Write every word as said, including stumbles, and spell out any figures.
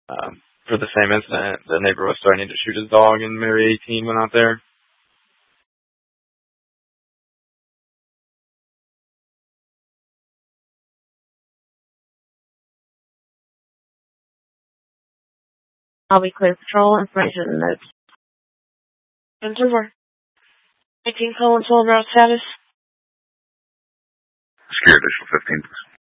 Um, for the same incident, the neighbor was threatening to shoot his dog, and Mary eighteen went out there. I'll be clear patrol information notes. And over. eighteen colon twelve route status. Secure additional fifteen.